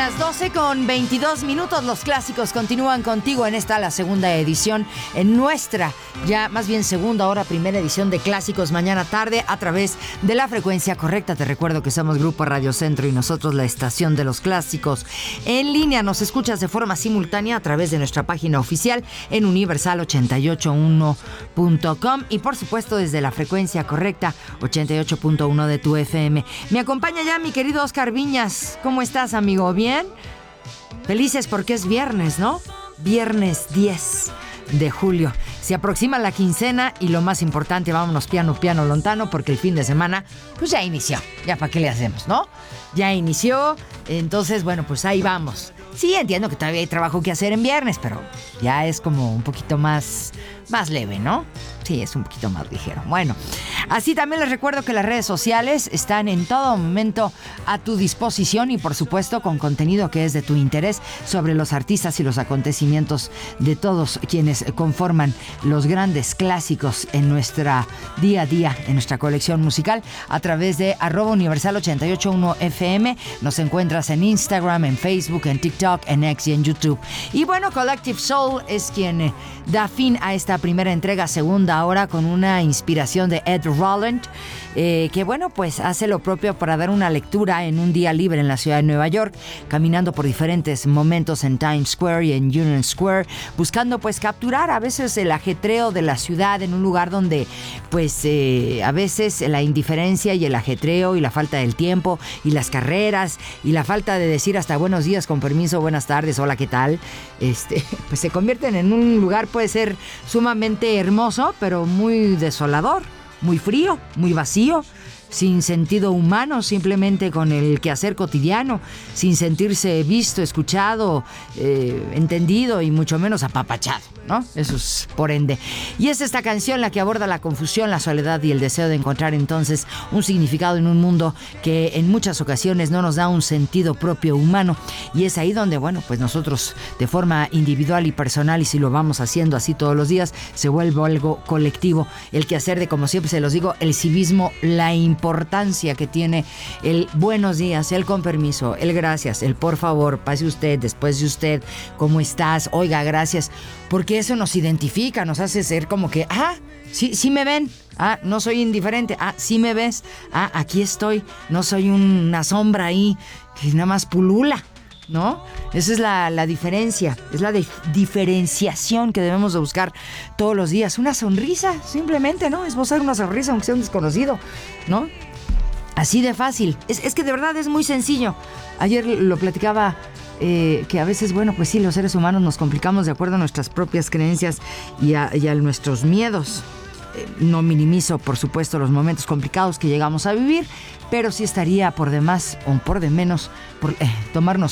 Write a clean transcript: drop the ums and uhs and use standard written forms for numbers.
Las 12:22. Los clásicos continúan contigo en esta, la segunda edición, en nuestra, ya más bien segunda hora, primera edición de Clásicos mañana tarde a través de la frecuencia correcta. Te recuerdo que somos Grupo Radio Centro y nosotros la estación de los clásicos. En línea nos escuchas de forma simultánea a través de nuestra página oficial en universal881.com y por supuesto desde la frecuencia correcta 88.1 de tu FM. Me acompaña ya mi querido Oscar Viñas. ¿Cómo estás, amigo? ¿Bien? Felices porque es viernes, ¿no? Viernes 10 de julio. Se aproxima la quincena y lo más importante, vámonos piano lontano, porque el fin de semana pues ya inició. Ya para qué le hacemos, ¿no? Ya inició, entonces bueno, pues ahí vamos. Sí, entiendo que todavía hay trabajo que hacer en viernes, pero ya es como un poquito más leve, ¿no? Sí, es un poquito más ligero. Bueno, así también les recuerdo que las redes sociales están en todo momento a tu disposición y por supuesto con contenido que es de tu interés sobre los artistas y los acontecimientos de todos quienes conforman los grandes clásicos en nuestra día a día, en nuestra colección musical, a través de @universal881fm. Nos encuentras en Instagram, en Facebook, en TikTok, en X y en YouTube. Y bueno, Collective Soul es quien da fin a esta primera entrega, segunda hora, con una inspiración de Ed Roland, que bueno, pues hace lo propio para dar una lectura en un día libre en la ciudad de Nueva York, caminando por diferentes momentos en Times Square y en Union Square, buscando pues capturar a veces el ajetreo de la ciudad en un lugar donde pues a veces la indiferencia y el ajetreo y la falta del tiempo y las carreras y la falta de decir hasta buenos días, con permiso, buenas tardes, hola, ¿qué tal? Pues se convierten en un lugar, puede ser sumamente hermoso, pero muy desolador, muy frío, muy vacío, sin sentido humano, simplemente con el quehacer cotidiano, sin sentirse visto, escuchado, entendido y mucho menos apapachado, ¿no? Eso es por ende. Y es esta canción la que aborda la confusión, la soledad y el deseo de encontrar entonces un significado en un mundo que en muchas ocasiones no nos da un sentido propio humano. Y es ahí donde, bueno, pues nosotros de forma individual y personal, y si lo vamos haciendo así todos los días, se vuelve algo colectivo. El quehacer de, como siempre se los digo, el civismo, la importancia que tiene el buenos días, el con permiso, el gracias, el por favor, pase usted, después de usted, ¿cómo estás? Oiga, gracias, porque eso nos identifica, nos hace ser como que, sí me ven, no soy indiferente, sí me ves, aquí estoy, no soy una sombra ahí que nada más pulula, ¿no? Esa es la diferencia, es la diferenciación que debemos de buscar todos los días. Una sonrisa, simplemente, ¿no? Esbozar una sonrisa aunque sea un desconocido, ¿no? Así de fácil. Es que de verdad es muy sencillo. Ayer lo platicaba, que a veces, bueno, pues sí, los seres humanos nos complicamos de acuerdo a nuestras propias creencias y a nuestros miedos. No minimizo, por supuesto, los momentos complicados que llegamos a vivir, pero sí estaría por demás o por de menos tomarnos